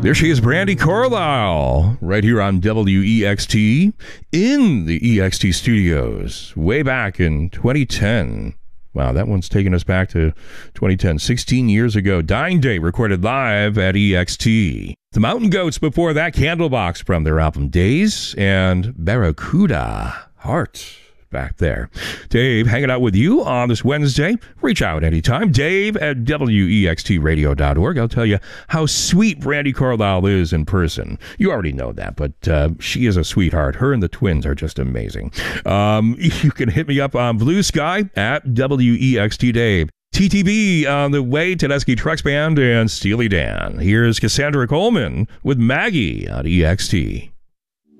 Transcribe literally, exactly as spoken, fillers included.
There she is, Brandi Carlile, right here on W E X T in the E X T studios way back in twenty ten. Wow, that one's taking us back to twenty ten, sixteen years ago. Dying Day recorded live at E X T. The Mountain Goats before that, Candlebox from their album Days, and Barracuda, Heart. Back there. Dave, hanging out with you on this Wednesday. Reach out anytime. Dave at W E X T radio dot org. I'll tell you how sweet Brandi Carlile is in person. You already know that, but uh, she is a sweetheart. Her and the twins are just amazing. Um, you can hit me up on Blue Sky at W E X T Dave. T T B on the way, Tedeschi Trucks Band and Steely Dan. Here's Cassandra Coleman with Maggie on E X T.